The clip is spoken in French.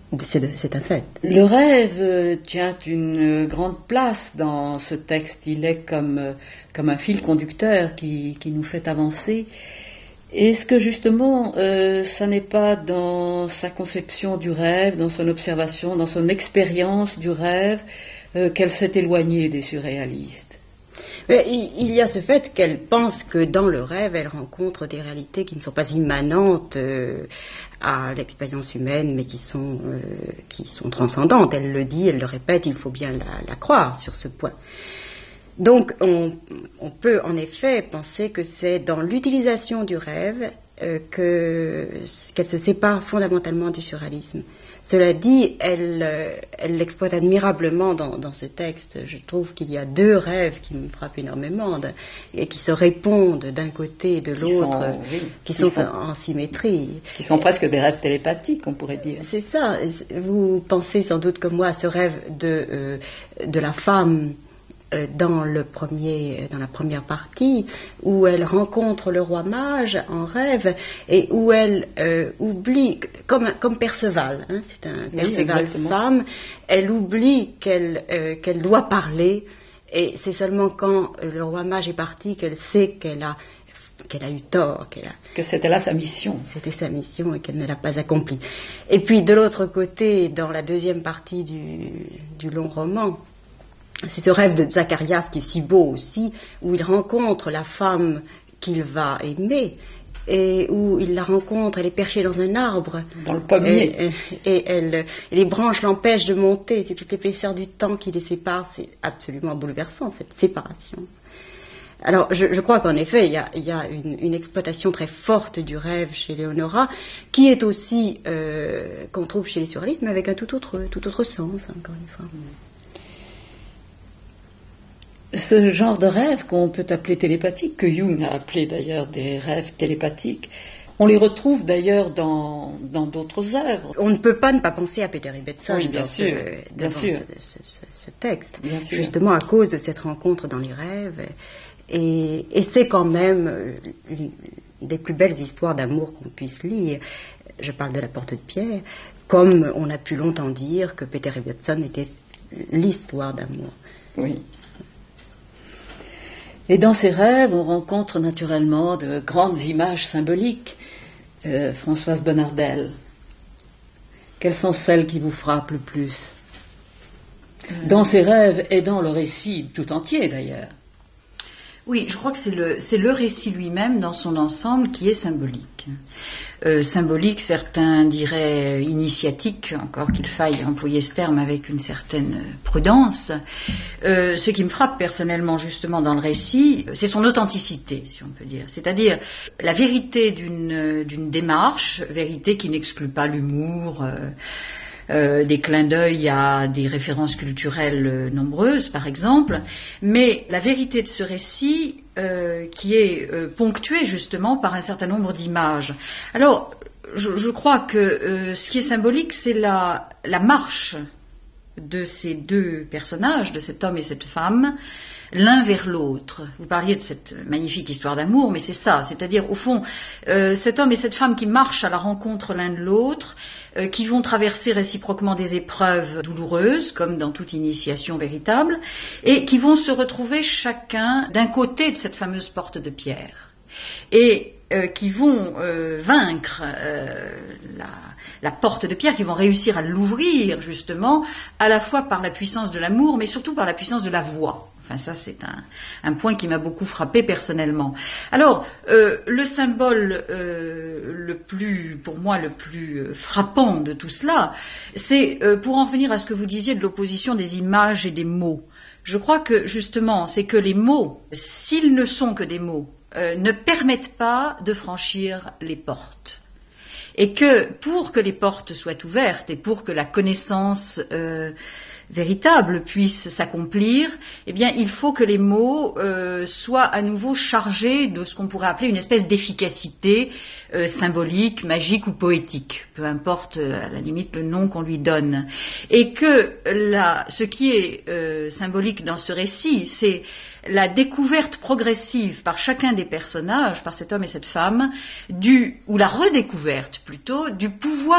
C'est un fait. Le rêve tient une grande place dans ce texte. Il est comme un fil conducteur qui nous fait avancer. Est-ce que justement, ça n'est pas dans sa conception du rêve, dans son observation, dans son expérience du rêve, qu'elle s'est éloignée des surréalistes? Il y a ce fait qu'elle pense que dans le rêve, elle rencontre des réalités qui ne sont pas immanentes à l'expérience humaine, mais qui sont transcendantes. Elle le dit, elle le répète, il faut bien la croire sur ce point. Donc, on peut en effet penser que c'est dans l'utilisation du rêve qu'elle se sépare fondamentalement du surréalisme. Cela dit, elle l'exploite admirablement dans ce texte. Je trouve qu'il y a deux rêves qui me frappent énormément et qui se répondent d'un côté et de l'autre, qui sont en symétrie. Qui sont presque des rêves télépathiques, on pourrait dire. C'est ça. Vous pensez sans doute comme moi à ce rêve de la femme dans la première partie, où elle rencontre le roi mage en rêve et où elle oublie, comme Perceval, hein, c'est un Perceval femme, elle oublie qu'elle doit parler, et c'est seulement quand le roi mage est parti qu'elle sait qu'elle a eu tort, que c'était là sa mission. C'était sa mission et qu'elle ne l'a pas accomplie. Et puis de l'autre côté, dans la deuxième partie du long roman, c'est ce rêve de Zacharias qui est si beau aussi, où il rencontre la femme qu'il va aimer, et où il la rencontre, elle est perchée dans un arbre. Dans le pommier. Et les branches l'empêchent de monter, c'est toute l'épaisseur du temps qui les sépare, c'est absolument bouleversant, cette séparation. Alors, je crois qu'en effet, il y a une exploitation très forte du rêve chez Leonora, qui est aussi, qu'on trouve chez les surréalistes, mais avec un tout autre sens, encore une fois. Ce genre de rêve qu'on peut appeler télépathique, que Jung a appelé d'ailleurs des rêves télépathiques, on les retrouve d'ailleurs dans d'autres œuvres. On ne peut pas ne pas penser à Peter Ibbetson dans ce texte, bien sûr. Justement à cause de cette rencontre dans les rêves. Et c'est quand même une des plus belles histoires d'amour qu'on puisse lire. Je parle de La Porte de Pierre, comme on a pu longtemps dire que Peter Ibbetson était l'histoire d'amour. Oui. Et dans ces rêves, on rencontre naturellement de grandes images symboliques. Françoise Bonnardel, quelles sont celles qui vous frappent le plus dans ces rêves et dans le récit tout entier d'ailleurs? Oui, je crois que c'est le récit lui-même dans son ensemble qui est symbolique. Symbolique, certains diraient initiatique, encore qu'il faille employer ce terme avec une certaine prudence. Ce qui me frappe personnellement justement dans le récit, c'est son authenticité, si on peut dire. C'est-à-dire la vérité d'une démarche, vérité qui n'exclut pas l'humour, des clins d'œil à des références culturelles nombreuses, par exemple, mais la vérité de ce récit qui est ponctué justement par un certain nombre d'images. Alors, je crois que ce qui est symbolique, c'est la marche de ces deux personnages, de cet homme et cette femme, l'un vers l'autre. Vous parliez de cette magnifique histoire d'amour, mais c'est ça, c'est-à-dire au fond, cet homme et cette femme qui marchent à la rencontre l'un de l'autre, qui vont traverser réciproquement des épreuves douloureuses, comme dans toute initiation véritable, et qui vont se retrouver chacun d'un côté de cette fameuse porte de pierre, et qui vont vaincre la porte de pierre, qui vont réussir à l'ouvrir justement, à la fois par la puissance de l'amour, mais surtout par la puissance de la voix. Enfin, ça, c'est un point qui m'a beaucoup frappé personnellement. Alors, le symbole pour moi, le plus frappant de tout cela, c'est, pour en venir à ce que vous disiez de l'opposition des images et des mots. Je crois que, justement, c'est que les mots, s'ils ne sont que des mots, ne permettent pas de franchir les portes. Et que, pour que les portes soient ouvertes et pour que la connaissance véritable puisse s'accomplir, eh bien, il faut que les mots soient à nouveau chargés de ce qu'on pourrait appeler une espèce d'efficacité symbolique, magique ou poétique, peu importe à la limite le nom qu'on lui donne. Et que ce qui est symbolique dans ce récit, c'est la découverte progressive par chacun des personnages, par cet homme et cette femme, ou la redécouverte plutôt, du pouvoir